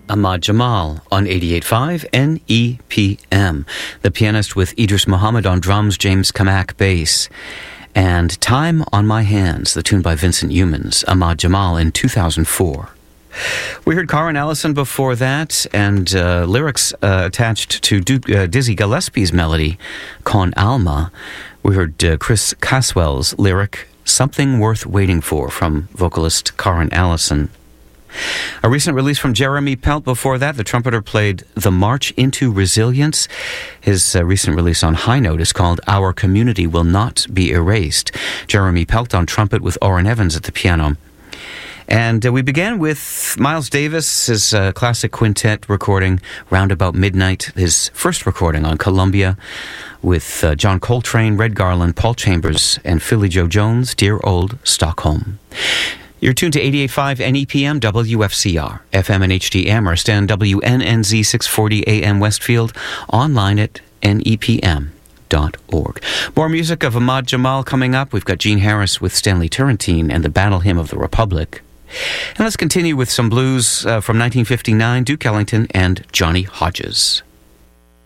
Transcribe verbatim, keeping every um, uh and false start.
Ahmad Jamal on eighty-eight point five N E P M. The pianist with Idris Muhammad on drums, James Kamak bass. And Time on My Hands, the tune by Vincent Youmans, Ahmad Jamal in two thousand four. We heard Karen Allison before that, and uh, lyrics uh, attached to Duke, uh, Dizzy Gillespie's melody, Con Alma. We heard uh, Chris Caswell's lyric, Something Worth Waiting For, from vocalist Karen Allison. A recent release from Jeremy Pelt before that, the trumpeter played The March into Resilience. His uh, recent release on High Note is called Our Community Will Not Be Erased. Jeremy Pelt on trumpet with Orrin Evans at the piano. And uh, we began with Miles Davis, his uh, classic quintet recording, Round About Midnight, his first recording on Columbia, with uh, John Coltrane, Red Garland, Paul Chambers, and Philly Joe Jones, Dear Old Stockholm. You're tuned to eighty-eight point five N E P M W F C R, F M and H D Amherst, and W N N Z six forty A M Westfield, online at N E P M dot org. More music of Ahmad Jamal coming up. We've got Gene Harris with Stanley Turrentine and the Battle Hymn of the Republic. And let's continue with some blues uh, from nineteen fifty-nine, Duke Ellington and Johnny Hodges.